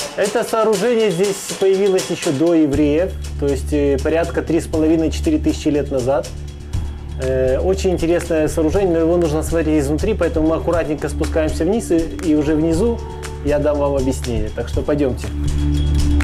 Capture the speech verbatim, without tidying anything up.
Это сооружение здесь появилось еще до евреев, то есть э, порядка три с половиной-четыре тысячи лет назад. Э, Очень интересное сооружение, но его нужно смотреть изнутри, поэтому мы аккуратненько спускаемся вниз, и, и уже внизу я дам вам объяснение. Так что пойдемте.